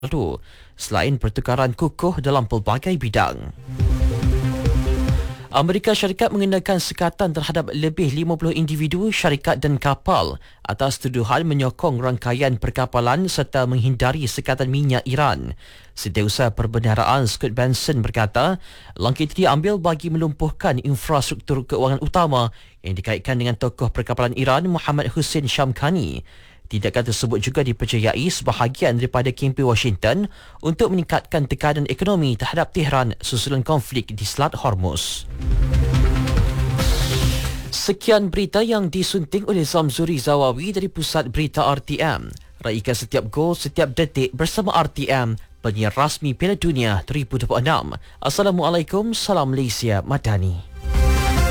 lalu, selain pertukaran kukuh dalam pelbagai bidang. Amerika Syarikat mengenakan sekatan terhadap lebih 50 individu, syarikat dan kapal atas tuduhan menyokong rangkaian perkapalan serta menghindari sekatan minyak Iran. Setiausaha Perbendaharaan Scott Benson berkata, langkah itu diambil bagi melumpuhkan infrastruktur keuangan utama yang dikaitkan dengan tokoh perkapalan Iran Muhammad Hussein Shamkhani. Tindakan tersebut juga dipercayai sebahagian daripada kempen Washington untuk meningkatkan tekanan ekonomi terhadap Tehran susulan konflik di Selat Hormuz. Sekian berita yang disunting oleh Zamzuri Zawawi dari Pusat Berita RTM. Raikan setiap gol, setiap detik bersama RTM, penyiar rasmi Piala Dunia 2026. Assalamualaikum, salam Malaysia Madani.